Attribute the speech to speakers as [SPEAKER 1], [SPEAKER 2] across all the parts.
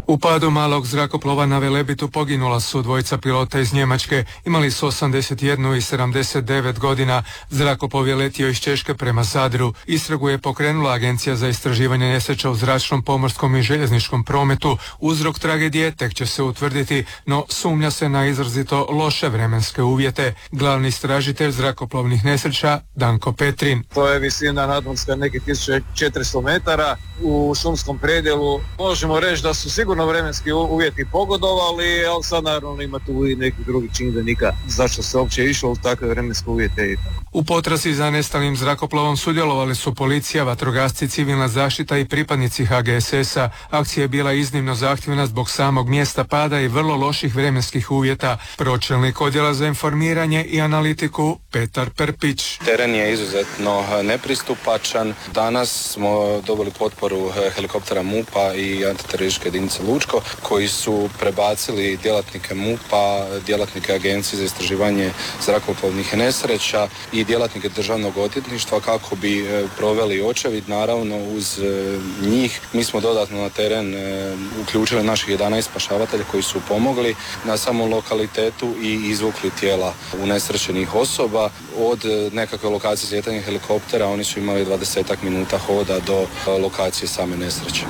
[SPEAKER 1] U padu malog zrakoplova na Velebitu poginula su dvojica pilota iz Njemačke. Imali su 81 i 79 godina. Zrakoplov je letio iz Češke prema Zadru. Istragu je pokrenula Agencija za istraživanje nesreća u zračnom, pomorskom i željezničkom prometu. Uzrok tragedije tek će se utvrditi, no sumnja se na izrazito loše vremenske uvjete. Glavni istražitelj zrakoplovnih nesreća Danko Petrin.
[SPEAKER 2] To je visina nadmorska nekih 1400 metara u šumskom predjelu. Možemo reći da su sigurno vremenski uvjeti pogodovali, ali sad naravno ima tu i neki drugi čimbenika zašto se uopće išlo u takve vremenske uvjete.
[SPEAKER 1] U potrazi za nestalim zrakoplovom sudjelovali su policija, vatrogasci, civilna zaštita i pripadnici HGSS-a. Akcija je bila iznimno zahtjevna zbog samog mjesta pada i vrlo loših vremenskih uvjeta. Pročelnik odjela za informiranje i analitiku Petar Perpić.
[SPEAKER 3] Teren je izuzetno nepristupačan. Danas smo dobili potporu helikoptera MUP-a i antiterorističke jedinice Lučko, koji su prebacili djelatnike MUP-a, djelatnike Agencije za istraživanje zrakoplovnih nesreća i djelatnike Državnog odvjetništva kako bi proveli očevid. Naravno, uz njih mi smo dodatno na teren uključili naših 11 spašavatelja koji su pomogli na samom lokalitetu i izvukli tijela unesrećenih osoba. Od nekakve lokacije slijetanja helikoptera oni su imali 20 minuta hoda do lokacije same nesreće.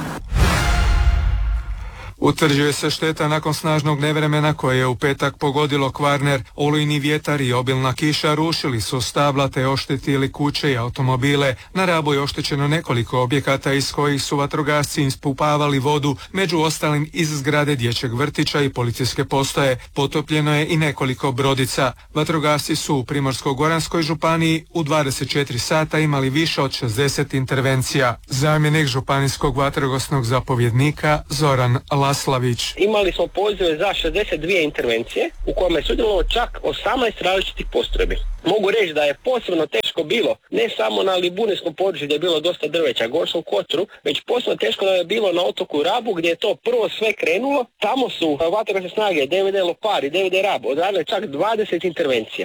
[SPEAKER 1] Utvrđuje se šteta nakon snažnog nevremena koje je u petak pogodilo Kvarner. Olujni vjetar i obilna kiša rušili su stabla te oštetili kuće i automobile. Na Rabu je oštećeno nekoliko objekata iz kojih su vatrogasci ispumpavali vodu, među ostalim iz zgrade dječjeg vrtića i policijske postaje. Potopljeno je i nekoliko brodica. Vatrogasci su u Primorsko-goranskoj županiji u 24 sata imali više od 60 intervencija. Zamjenik županijskog vatrogasnog zapovjednika Zoran Laslavić.
[SPEAKER 4] Imali smo pozive za 62 intervencije u kojima je sudjelovalo čak 18 različitih postrojbi. Mogu reći da je posebno teško bilo ne samo na Libuneskom području gdje je bilo dosta drveća, Gorskom Kotoru, već posebno teško da je bilo na otoku Rabu gdje je to prvo sve krenulo. Tamo su vatrogasne snage DVD Lopar i DVD Rab odradili čak 20 intervencija.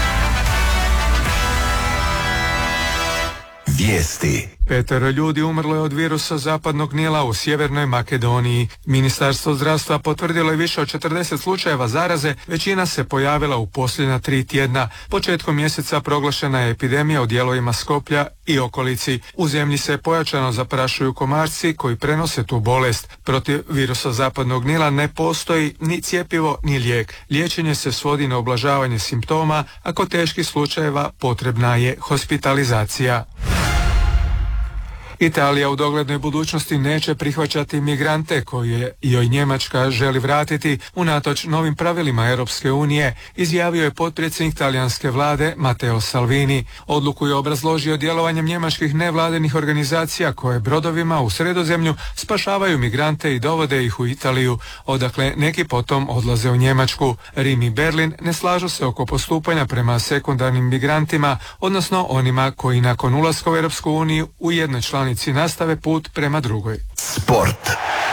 [SPEAKER 5] Vijesti.
[SPEAKER 1] 5 ljudi umrlo je od virusa zapadnog Nila u Sjevernoj Makedoniji. Ministarstvo zdravstva potvrdilo je više od 40 slučajeva zaraze, većina se pojavila u posljednja 3 tjedna. Početkom mjeseca proglašena je epidemija u dijelovima Skoplja i okolici. U zemlji se pojačano zaprašuju komarci koji prenose tu bolest. Protiv virusa zapadnog Nila ne postoji ni cjepivo ni lijek. Liječenje se svodi na ublažavanje simptoma, a kod teških slučajeva potrebna je hospitalizacija. Italija u doglednoj budućnosti neće prihvaćati migrante koje joj Njemačka želi vratiti unatoč novim pravilima Europske unije, izjavio je potpredsjednik talijanske vlade Matteo Salvini. Odluku je obrazložio djelovanjem njemačkih nevladinih organizacija koje brodovima u Sredozemlju spašavaju migrante i dovode ih u Italiju, odakle neki potom odlaze u Njemačku. Rim i Berlin ne slažu se oko postupanja prema sekundarnim migrantima, odnosno onima koji nakon ulaska u Europsku uniju u jednoj članici nastave put prema drugoj.
[SPEAKER 5] Sport.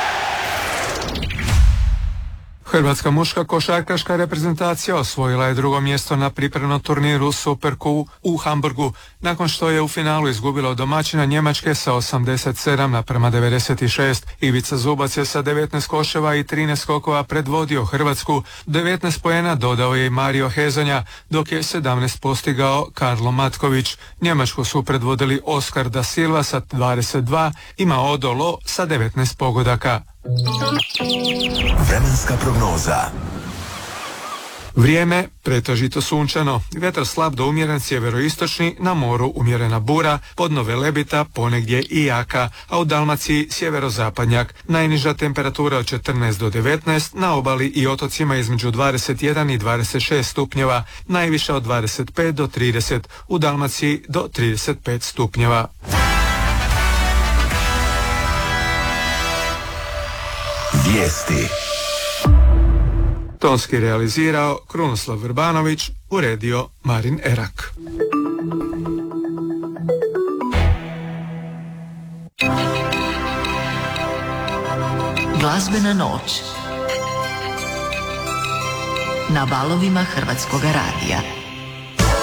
[SPEAKER 1] Hrvatska muška košarkaška reprezentacija osvojila je drugo mjesto na pripremnom turniru Superku u Hamburgu, nakon što je u finalu izgubila od domaćina Njemačke sa 87:96. Ivica Zubac je sa 19 koševa i 13 skokova predvodio Hrvatsku. 19 poena dodao je i Mario Hezonja, dok je 17 postigao Karlo Matković. Njemačku su predvodili Oskar da Silva sa 22 i Mao Dolo sa 19 pogodaka.
[SPEAKER 5] Vremenska prognoza.
[SPEAKER 1] Vrijeme pretežito sunčano, vjetar slab do umjeren sjeveroistočni, na moru umjerena bura, podno Velebita ponegdje i jaka, a u Dalmaciji sjeverozapadnjak. Najniža temperatura od 14 do 19, na obali i otocima između 21 i 26 stupnjeva, najviša od 25 do 30, u Dalmaciji do 35 stupnjeva.
[SPEAKER 5] Vijesti.
[SPEAKER 1] Tonski realizirao Krunoslav Vrbanović, uredio Marin Erak.
[SPEAKER 6] Glazbena noć na valovima Hrvatskoga radija.